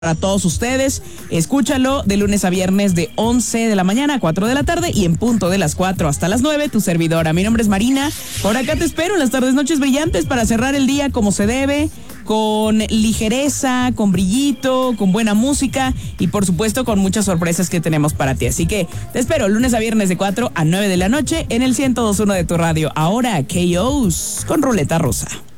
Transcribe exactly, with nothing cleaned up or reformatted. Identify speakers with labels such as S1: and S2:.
S1: para todos ustedes. Escúchalo de lunes a viernes de once de la mañana a cuatro de la tarde y en punto de las cuatro hasta las nueve, tu servidora. Mi nombre es Marina. Por acá te espero en las tardes, noches brillantes para cerrar el día como se debe, con ligereza, con brillito, con buena música y por supuesto con muchas sorpresas que tenemos para ti. Así que te espero lunes a viernes de cuatro a nueve de la noche en el ciento dos punto uno de tu radio. Ahora K Os con Ruleta Rusa.